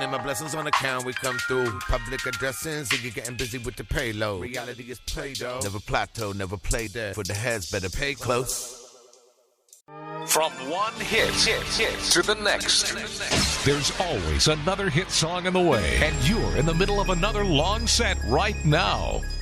Counting my blessings on account, we come through. Public addressing, Ziggy getting busy with the payload. Reality is Play-Doh. Never plateau, never play dead. For the heads, better pay close. From one hit to the next. There's always another hit song in the way, and you're in the middle of another long set right now.